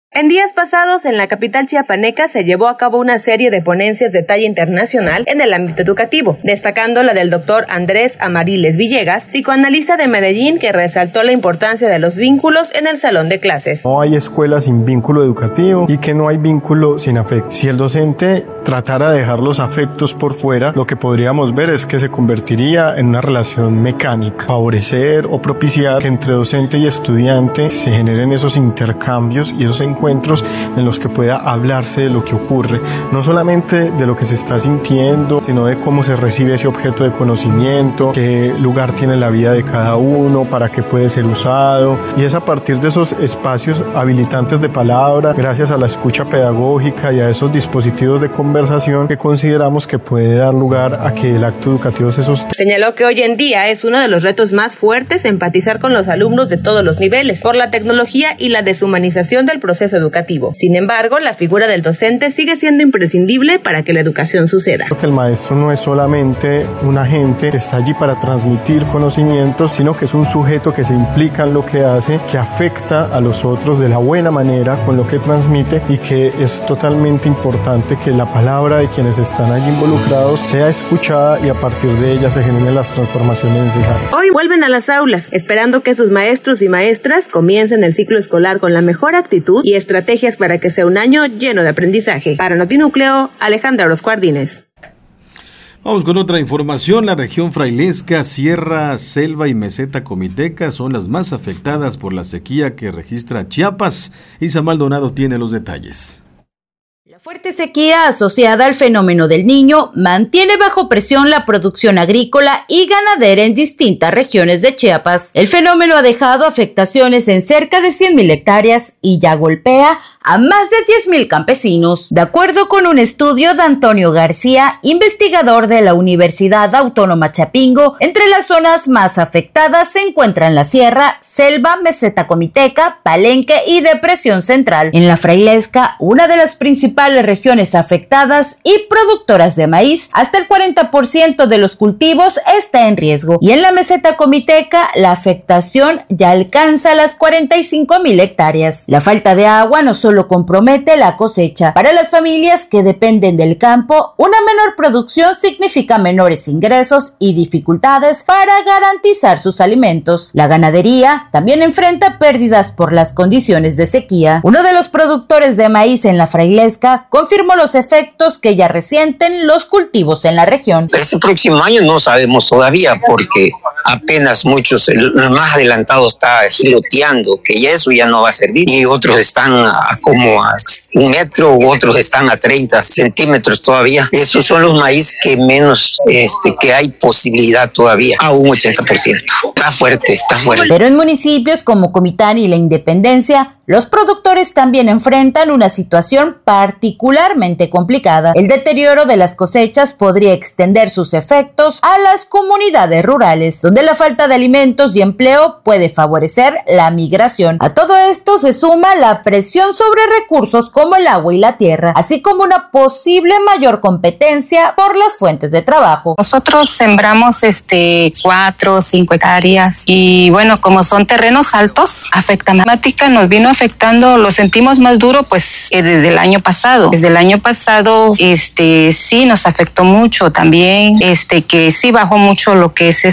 En días pasados, en la capital chiapaneca se llevó a cabo una serie de ponencias de talla internacional en el ámbito educativo, destacando la del doctor Andrés Amariles Villegas, psicoanalista de Medellín, que resaltó la importancia de los vínculos en el salón de clases. No hay escuela sin vínculo educativo y que no hay vínculo sin afecto. Si el docente tratara de dejar los afectos por fuera, lo que podríamos ver es que se convertiría en una relación mecánica. Favorecer o propiciar que entre docente y estudiante se generen esos intercambios y esos encuentros en los que pueda hablarse de lo que ocurre, no solamente de lo que se está sintiendo, sino de cómo se recibe ese objeto de conocimiento, qué lugar tiene la vida de cada uno, para qué puede ser usado, y es a partir de esos espacios habilitantes de palabra, gracias a la escucha pedagógica y a esos dispositivos de conversación, que consideramos que puede dar lugar a que el acto educativo se sostenga. Señaló que hoy en día es uno de los retos más fuertes empatizar con los alumnos de todos los niveles, por la tecnología y la deshumanización del proceso educativo. Sin embargo, la figura del docente sigue siendo imprescindible para que la educación suceda. Porque el maestro no es solamente un agente que está allí para transmitir conocimientos, sino que es un sujeto que se implica en lo que hace, que afecta a los otros de la buena manera con lo que transmite, y que es totalmente importante que la palabra de quienes están allí involucrados sea escuchada y a partir de ella se generen las transformaciones necesarias. Hoy vuelven a las aulas, esperando que sus maestros y maestras comiencen el ciclo escolar con la mejor actitud y estrategias para que sea un año lleno de aprendizaje. Para Notinúcleo, Alejandra Orozco Ardínez. Vamos con otra información. La región frailesca, Sierra, Selva y Meseta Comiteca son las más afectadas por la sequía que registra Chiapas. Isa Maldonado tiene los detalles. La fuerte sequía asociada al fenómeno del Niño mantiene bajo presión la producción agrícola y ganadera en distintas regiones de Chiapas. El fenómeno ha dejado afectaciones en cerca de 100,000 hectáreas y ya golpea a más de 10,000 campesinos. De acuerdo con un estudio de Antonio García, investigador de la Universidad Autónoma Chapingo, entre las zonas más afectadas se encuentran la Sierra, Selva, Meseta Comiteca, Palenque y Depresión Central. En la frailesca, una de las principales regiones afectadas y productoras de maíz, hasta el 40% de los cultivos está en riesgo. Y en la Meseta Comiteca, la afectación ya alcanza las 45,000 hectáreas. La falta de agua no solo compromete la cosecha. Para las familias que dependen del campo, una menor producción significa menores ingresos y dificultades para garantizar sus alimentos. La ganadería también enfrenta pérdidas por las condiciones de sequía. Uno de los productores de maíz en la frailesca confirmó los efectos que ya resienten los cultivos en la región. Este próximo año no sabemos todavía porque apenas muchos, el más adelantado está siloteando, que ya eso ya no va a servir, y otros están como a 1 metro, u otros están a 30 centímetros todavía. Esos son los maíz que menos, que hay posibilidad todavía, a un 80%. Está fuerte, está fuerte. Pero en municipios como Comitán y La Independencia, los productores también enfrentan una situación particularmente complicada. El deterioro de las cosechas podría extender sus efectos a las comunidades rurales, donde la falta de alimentos y empleo puede favorecer la migración. A todo esto se suma la presión sobre recursos como el agua y la tierra, así como una posible mayor competencia por las fuentes de trabajo. Nosotros sembramos 4 o 5 hectáreas y bueno, como son terrenos altos, afecta. La climática nos vino afectando, lo sentimos más duro pues desde el año pasado. Desde el año pasado sí nos afectó mucho también, que sí bajó mucho lo que es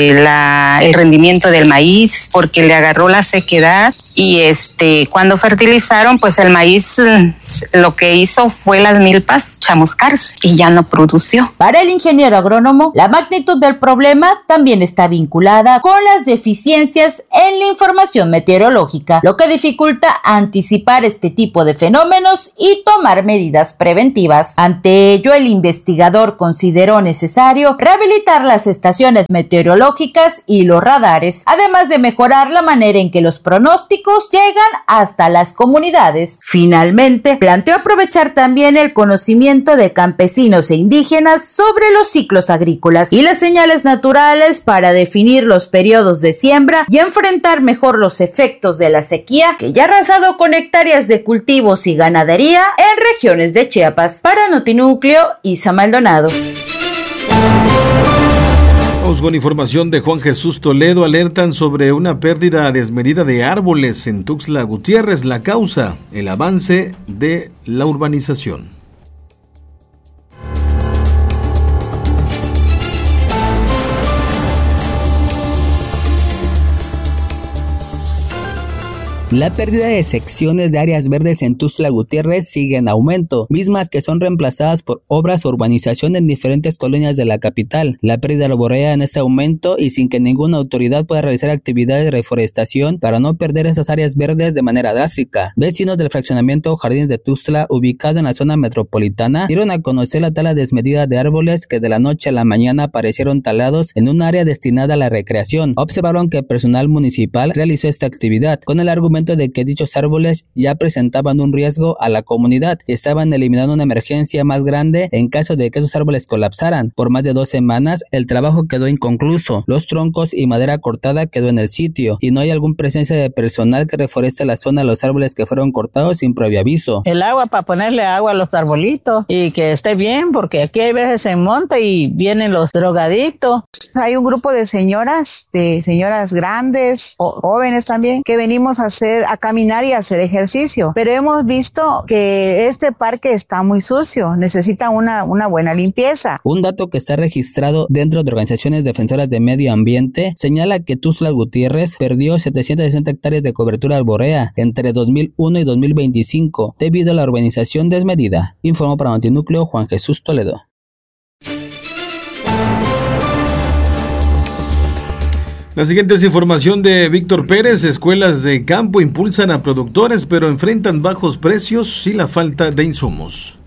el rendimiento del maíz porque le agarró la sequedad y cuando fertilizaron pues el maíz lo que hizo fue las milpas chamuscarse y ya no produció. Para el ingeniero agrónomo, la magnitud del problema también está vinculada con las deficiencias en la información meteorológica, lo que dificulta anticipar este tipo de fenómenos y tomar medidas preventivas. Ante ello, el investigador consideró necesario rehabilitar las estaciones meteorológicas y los radares, además de mejorar la manera en que los pronósticos llegan hasta las comunidades. Finalmente, planteó aprovechar también el conocimiento de campesinos e indígenas sobre los ciclos agrícolas y las señales naturales para definir los periodos de siembra y enfrentar mejor los efectos de la sequía que ya ha arrasado con hectáreas de cultivos y ganadería en regiones de Chiapas. Para Notinúcleo, Isa Maldonado. Vamos con información de Juan Jesús Toledo. Alertan sobre una pérdida desmedida de árboles en Tuxtla Gutiérrez. La causa, el avance de la urbanización. La pérdida de secciones de áreas verdes en Tuxtla Gutiérrez sigue en aumento, mismas que son reemplazadas por obras o urbanización en diferentes colonias de la capital. La pérdida arborea en este aumento y sin que ninguna autoridad pueda realizar actividades de reforestación para no perder esas áreas verdes de manera drástica. Vecinos del fraccionamiento Jardines de Tuxtla, ubicado en la zona metropolitana, dieron a conocer la tala desmedida de árboles que de la noche a la mañana aparecieron talados en un área destinada a la recreación. Observaron que el personal municipal realizó esta actividad con el argumento de que dichos árboles ya presentaban un riesgo a la comunidad y estaban eliminando una emergencia más grande en caso de que esos árboles colapsaran. Por más de 2 semanas, el trabajo quedó inconcluso. Los troncos y madera cortada quedó en el sitio y no hay alguna presencia de personal que reforeste la zona de los árboles que fueron cortados sin previo aviso. El agua, para ponerle agua a los arbolitos y que esté bien, porque aquí hay veces se monta y vienen los drogadictos. Hay un grupo de señoras grandes o jóvenes también que venimos a caminar y a hacer ejercicio, pero hemos visto que este parque está muy sucio, necesita una buena limpieza. Un dato que está registrado dentro de organizaciones defensoras de medio ambiente señala que Tuxtla Gutiérrez perdió 760 hectáreas de cobertura arborea entre 2001 y 2025 debido a la urbanización desmedida. Informó para Notinúcleo Juan Jesús Toledo. La siguiente es información de Víctor Pérez. Escuelas de campo impulsan a productores, pero enfrentan bajos precios y la falta de insumos.